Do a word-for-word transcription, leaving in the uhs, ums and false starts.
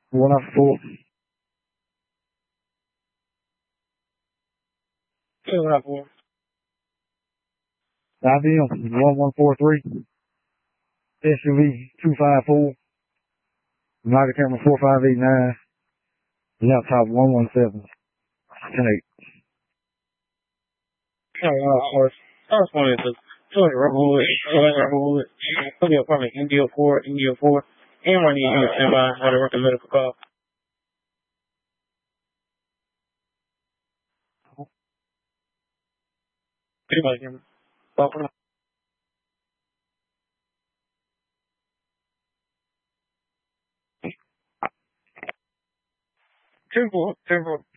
One out four. Two out four. I B M one one four three. S U V two five four. Naga camera four five eight nine. Laptop one one seven. ten eight. Oh, of course. First one is the Tony Rubberwood, Tony Rubberwood, Tony apartment, India four, India four, and one need to stand by how to work a medical call. Pretty much, him. Welcome. Two four, two four.